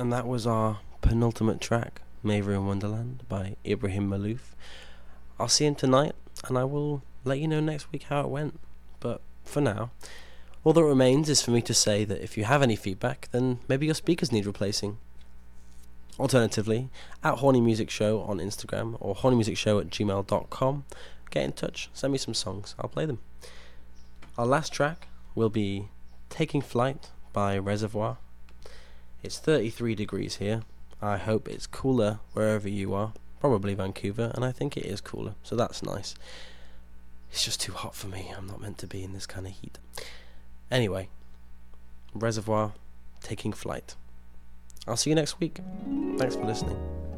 And that was our penultimate track, Maver in Wonderland by Ibrahim Malouf. I'll see him tonight, and I will let you know next week how it went. But for now, all that remains is for me to say that if you have any feedback, then maybe your speakers need replacing. Alternatively, at Horny Music Show on Instagram or hornymusicshow@gmail.com, get in touch, send me some songs, I'll play them. Our last track will be Taking Flight by Reservoir. It's 33 degrees here. I hope it's cooler wherever you are, probably Vancouver, and I think it is cooler, so that's nice. It's just too hot for me, I'm not meant to be in this kind of heat. Anyway, Reservoir, Taking Flight. I'll see you next week. Thanks for listening.